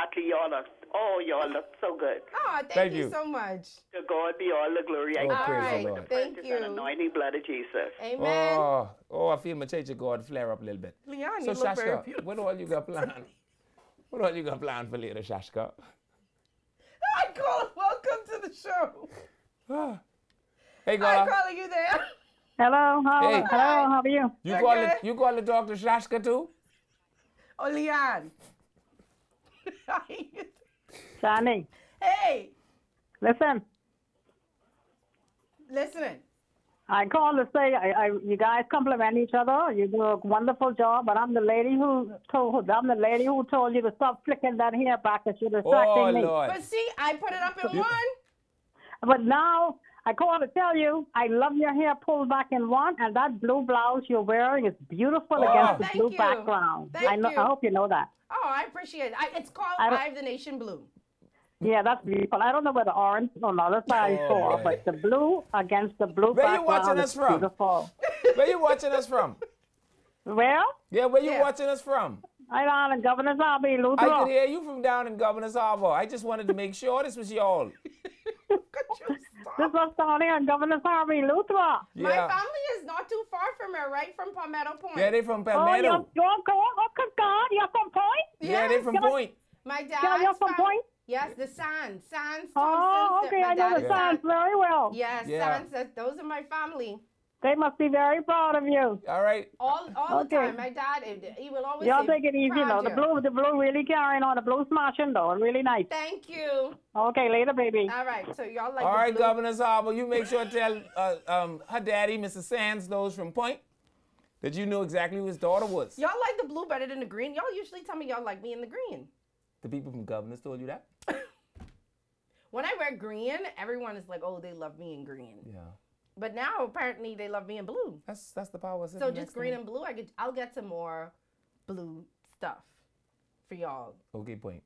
Natalie, y'all look so good. Oh, thank Thank you you. so much. To God be all the glory. I Oh, cover praise you the with Lord. the Thank precious you. and anointing blood of Jesus. Amen. Oh, I feel my church of God flare up a little bit. Leon, So, you look very Shashka, beautiful. what all you got planned? What all you got planned for later, Shashka? Hi, Carla. Welcome to the show. Hey, Hi, Carla. Carla. You there? Hello, Hey. how are you? You Okay. call the doctor Shashka too? Oh, Leon. Shani, Hey, listen, listening. I called to say you guys compliment each other. You do a wonderful job, but I'm the lady who told you to stop flicking that hair back because you're distracting Oh, me. Lord. But see, I put it up in one. But now I called to tell you I love your hair pulled back in one, and that blue blouse you're wearing is beautiful against the thank blue you. background. Thank you. I hope you know that. Oh, I appreciate it. It's called I don't- Eye of the Nation Blue. Yeah, that's beautiful. I don't know where the orange on the other side is Oh, for, boy. but the blue against the blue Where you watching background us is from? beautiful. Where you watching us from? Well, Yeah, where you Yeah. watching us from? I'm on in Governor's Army, I Luther. could hear you from down in Governor's Harbor. I just wanted to make sure this was y'all. Could you stop? This was down here in Governor's Army, Luther. My Yeah. family is not too far from here, right from Palmetto Point. Yeah, they from Oh, Palmetto. you're God, you're from Point? Yeah, they from Can I- Point. My You're dad's from Point? Yes, the Sands. Sands Oh, Thompsons. okay, My I know dad the is Sands very well. Yes, Yeah. Sands. Those are my family. They must be very proud of you. All right. All the Okay. time. My dad, he will always Y'all say, take it easy, proud The you. blue really carrying on. The blue smashing, though. Really nice. Thank you. Okay, later, baby. All right, so y'all like All the right, blue. Governor's Harbor, you make sure to tell her daddy, Mr. Sands, those from Point, that you knew exactly who his daughter was. Y'all like the blue better than the green. Y'all usually tell me y'all like me in the green. The people from Governor's told you that? When I wear green, everyone is like, oh, they love me in green. Yeah. But now apparently they love me in blue. That's the power. So just green and blue, I'll get some more blue stuff for y'all. Okay, Point.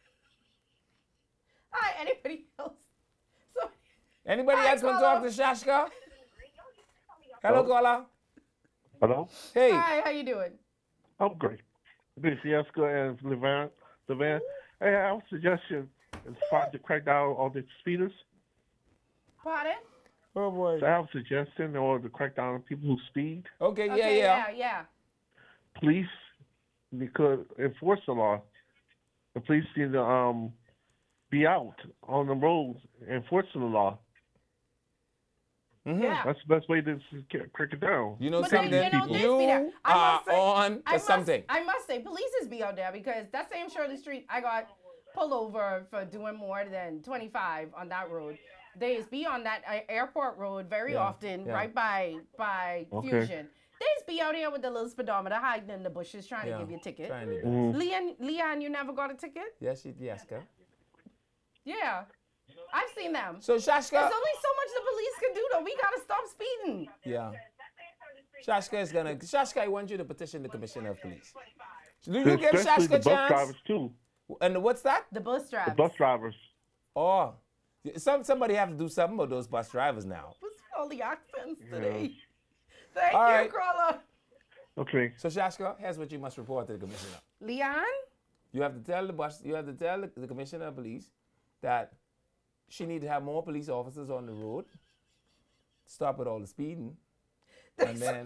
Hi, anybody else? So, Anybody Hi, else want to talk to Shashka? Hello, caller. Hello? Hey. hi, how you doing? I'm great. This is Jessica and Levan. Hey, I have a suggestion. It's trying to crack down on the speeders. Pardon? Oh, boy. So I have a suggestion in order to crack down on people who speed. Okay, Okay, yeah. yeah. Police could enforce the law. The police need to be out on the roads enforcing the law. Mm-hmm. Yeah. That's the best way to crack it down. You know But something? they- they You be there. I are must say- on to something. I must say, police be out there because that same Shirley Street, I got pulled over for doing more than 25 on that road. They just be on that airport road very often, yeah. right by Okay. Fusion. They just be out here with the little speedometer hiding in the bushes trying to give you a ticket. Trying to Leon, you never got a ticket? Yes, girl. Yeah. I've seen them. So, There's Shashka. only so much the police can do, though. We got to stop speeding. Yeah. Shashka, I want you to petition the commissioner of police. Do you give Especially Shashka the a bus chance? drivers, too. And what's that? The bus The drivers. bus drivers. Oh, somebody have to do something about those bus drivers now. What's all the accents today? Thank All you, right. Carla. Okay. So, Shashka, here's what you must report to the commissioner. Leon? You have to tell the commissioner of police that she need to have more police officers on the road, stop with all the speeding, and then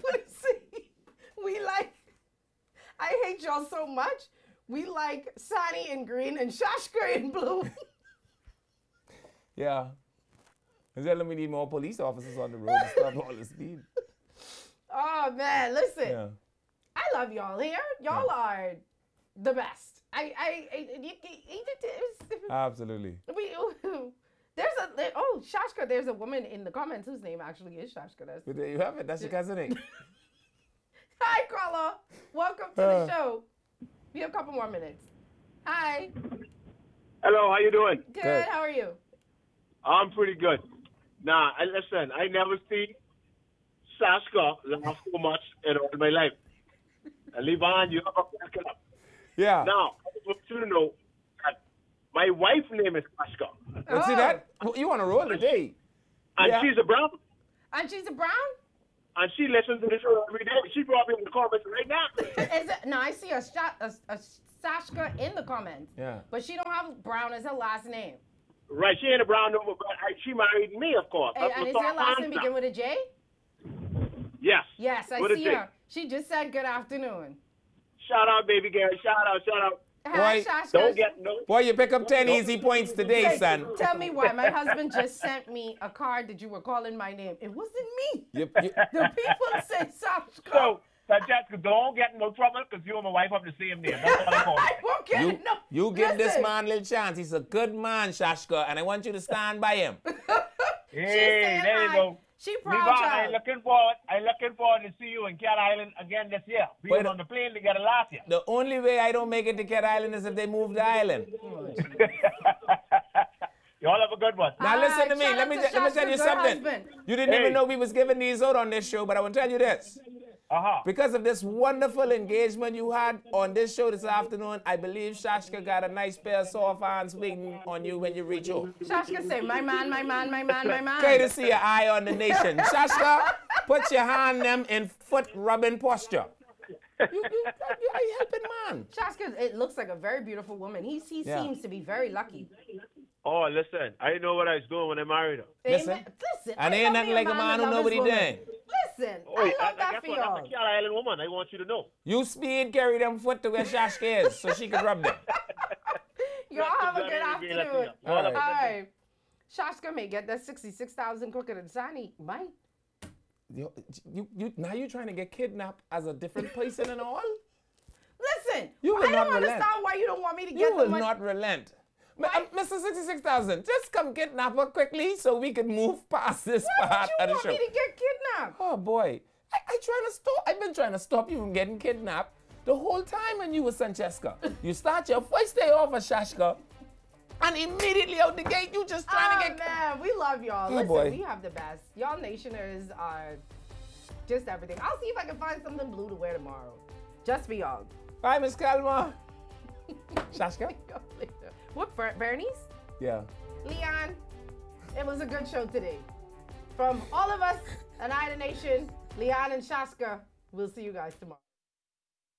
I hate y'all so much. We like Sonny in green and Shashka in blue. yeah, and tell them we need more police officers on the road to stop all the speed. Oh man, listen. Yeah. I love y'all here. Y'all are the best. Absolutely. Shashka, there's a woman in the comments whose name actually is Shashka. But there you have it. That's your cousin name. Hi, Carla. Welcome to the show. We have a couple more minutes. Hi. Hello, how you doing? Good. How are you? I'm pretty good. Nah, listen, I never see Shashka laugh so much in all my life. And Levan, you have to back it up. Yeah. Now, I want you to know that my wife's name is Shashka. Let's see that? You on a roll today. And Yeah. she's a brown. And she's a brown? And she listens to the show every day. She's probably in the comments right now. No, I see a Sashka in the comments. Yeah. But she don't have Brown as her last name. Right, she ain't a brown number, but she married me, of course. And, That's and is what's your our last name answer. begin with a J? Yes. Yes, I With a see J. her. She just said good afternoon. Shout out, baby girl. Shout out. Hi, Boy, Shashka. Don't get no. Boy, you pick up 10 easy points today, Hey, son. tell me why. My husband just sent me a card that you were calling my name. It wasn't me. You, The people say Sashka. So, Francesca, don't get in no trouble because you and my wife have the same name. That's all I'm calling. I won't get it. No. you give this Listen. man a little chance. He's a good man, Shashka, and I want you to stand by him. She's Hey, saying there you hi. go. She Levon, proud child. I'm looking forward to see you in Cat Island again this year. We But- were on the plane together last year. The only way I don't make it to Cat Island is if they move the island. You all have a good one. Now listen Alright, to me. shout Let me out to tell you Shashka's good something. husband. You didn't Hey. even know we was giving these out on this show, but I want to tell you this. Uh-huh. Because of this wonderful engagement you had on this show this afternoon, I believe Shashka got a nice pair of soft hands waiting on you when you reach home. Shashka say, my man, my man, my man, my man. Okay to see your eye on the nation. Shashka, put your hand them in foot rubbing posture. You helping man. Shashka, it looks like a very beautiful woman. He Yeah. seems to be very lucky. Oh, listen, I didn't know what I was doing when I married her. Listen. Amen. Listen. And I ain't love nothing me like a man who that know love what he his woman. doing. Listen, Oh, I love that guess for what? y'all. I'm a Cat Island woman. I want you to know. You speed carry them foot to where Shashka is so she can rub them. Y'all have a good Bloody be lucky. afternoon. All right. All right. Shashka may get that 66,000 quicker than Sani. Might. Now you trying to get kidnapped as a different person and all? Listen, You will I not don't relent. understand why you don't want me to You get the will money. not relent. Why? Mr. 66,000, just come kidnap her quickly so we can move past this Why part would of you the want show. me to get kidnapped? Oh boy, I've been trying to stop you from getting kidnapped the whole time when you were Francesca. You start your first day off as Shashka, and immediately out the gate you just trying to get. Man, we love y'all. Oh, Listen, boy. we have the best. Y'all nationers are just everything. I'll see if I can find something blue to wear tomorrow. Just for y'all. Bye, Miss Kalma. Shashka? Go later. What, Bernice? Yeah. Leon, it was a good show today. From all of us and I, the Nation, Leon and Shashka, we'll see you guys tomorrow.